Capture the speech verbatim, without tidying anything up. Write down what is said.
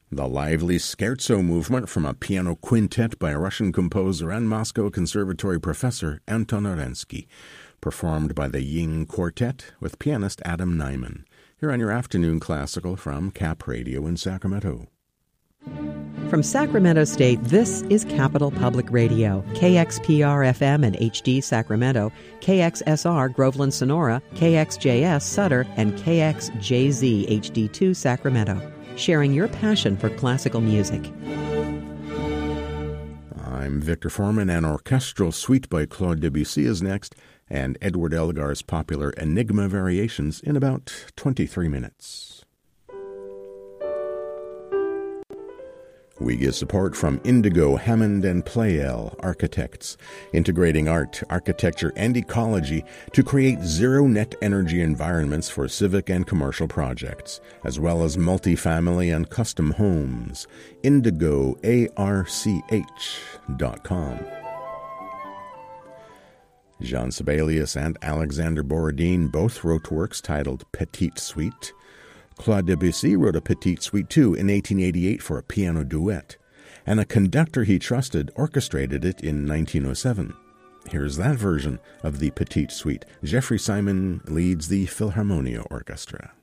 The lively scherzo movement from a piano quintet by Russian composer and Moscow Conservatory professor Anton Arensky, performed by the Ying Quartet with pianist Adam Nyman. Here on your afternoon classical from Cap Radio in Sacramento. From Sacramento State, this is Capital Public Radio, K X P R F M and H D Sacramento, K X S R Groveland Sonora, K X J S Sutter, and K X J Z H D two Sacramento, sharing your passion for classical music. I'm Victor Foreman, and Orchestral Suite by Claude Debussy is next, and Edward Elgar's popular Enigma Variations in about twenty-three minutes. We get support from Indigo, Hammond and Pleyel Architects, integrating art, architecture, and ecology to create zero-net energy environments for civic and commercial projects, as well as multifamily and custom homes. indigo arch dot com. Jean Sibelius and Alexander Borodin both wrote works titled Petite Suite. Claude Debussy wrote a Petite Suite too in eighteen eighty-eight for a piano duet, and a conductor he trusted orchestrated it in nineteen oh seven. Here's that version of the Petite Suite. Jeffrey Simon leads the Philharmonia Orchestra.